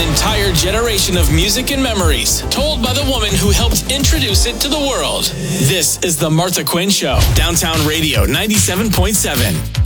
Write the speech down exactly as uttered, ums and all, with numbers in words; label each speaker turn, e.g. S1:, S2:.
S1: An entire generation of music and memories, told by the woman who helped introduce it to the world. This is The Martha Quinn Show, Downtown Radio ninety-seven point seven.